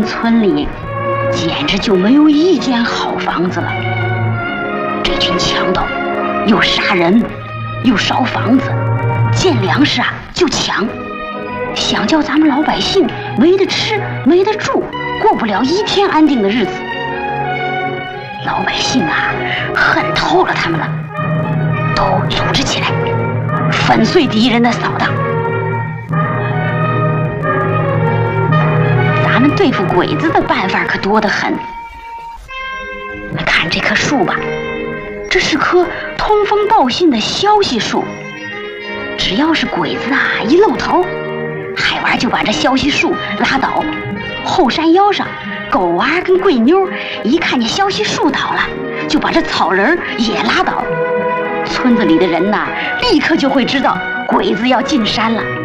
村里简直就没有一间好房子了。这群强盗又杀人，又烧房子，见粮食就抢，想叫咱们老百姓没得吃没得住，过不了一天安定的日子。老百姓恨透了他们了，都组织起来粉碎敌人的扫荡。咱们对付鬼子的办法可多得很。看这棵树吧，这是棵通风报信的消息树。只要是鬼子一露头，海娃就把这消息树拉倒。后山腰上，狗娃跟贵妞一看见消息树倒了，就把这草人也拉倒。村子里的人立刻就会知道鬼子要进山了。